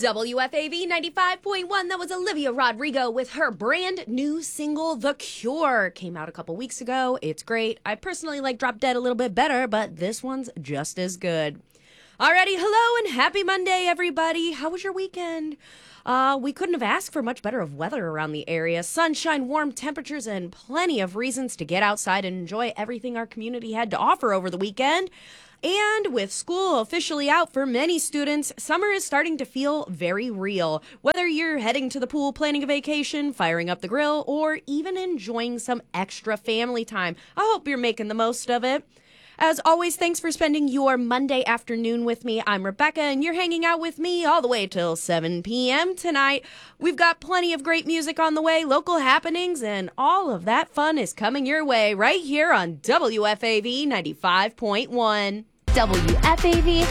WFAV 95.1, that was Olivia Rodrigo with her brand new single, The Cure. Came out a couple weeks ago. It's great. I personally like Drop Dead a little bit better, but this one's just as good. Alrighty, hello and happy Monday, everybody. How was your weekend? We couldn't have asked for much better of weather around the area. Sunshine, warm temperatures, and plenty of reasons to get outside and enjoy everything our community had to offer over the weekend. And with school officially out for many students, summer is starting to feel very real. Whether you're heading to the pool, planning a vacation, firing up the grill, or even enjoying some extra family time, I hope you're making the most of it. As always, thanks for spending your Monday afternoon with me. I'm Rebecca, and you're hanging out with me all the way till 7 p.m. tonight. We've got plenty of great music on the way, local happenings, and all of that fun is coming your way right here on WFAV 95.1. WFAV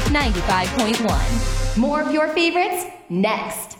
95.1. More of your favorites next.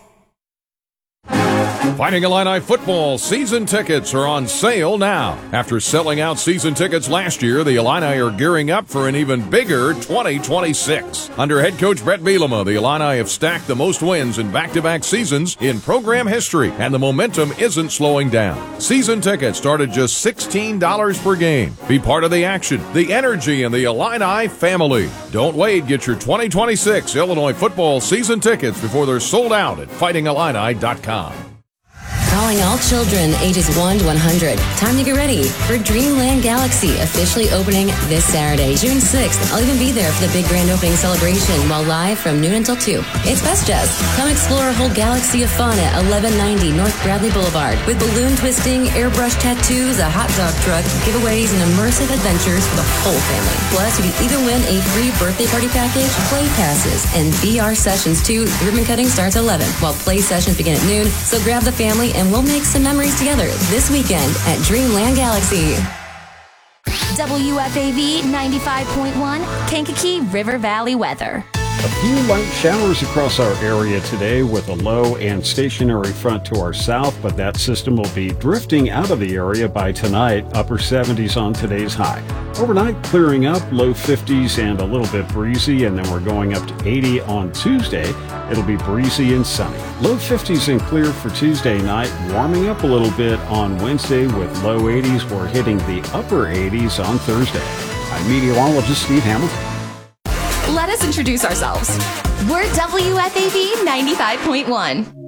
Fighting Illini football season tickets are on sale now. After selling out season tickets last year, the Illini are gearing up for an even bigger 2026. Under head coach Brett Bielema, the Illini have stacked the most wins in back-to-back seasons in program history, and the momentum isn't slowing down. Season tickets start at just $16 per game. Be part of the action, the energy, and the Illini family. Don't wait. Get your 2026 Illinois football season tickets before they're sold out at fightingillini.com. Calling all children ages 1 to 100. Time to get ready for Dreamland Galaxy, officially opening this Saturday, June 6th. I'll even be there for the big grand opening celebration while live from noon until 2. It's Best Jazz. Come explore a whole galaxy of fun at 1190 North Bradley Boulevard with balloon twisting, airbrush tattoos, a hot dog truck, giveaways, and immersive adventures for the whole family. Plus, you can even win a free birthday party package, play passes, and VR sessions too. The ribbon cutting starts at 11 while play sessions begin at noon. So grab the family and we'll make some memories together this weekend at Dreamland Galaxy. WFAV 95.1, Kankakee River Valley weather. A few light showers across our area today with a low and stationary front to our south, but that system will be drifting out of the area by tonight, upper 70s on today's high. Overnight, clearing up, low 50s and a little bit breezy, and then we're going up to 80 on Tuesday. It'll be breezy and sunny. Low 50s and clear for Tuesday night, warming up a little bit on Wednesday with low 80s. We're hitting the upper 80s on Thursday. I'm meteorologist Steve Hamilton. Let us introduce ourselves. We're WFAV 95.1.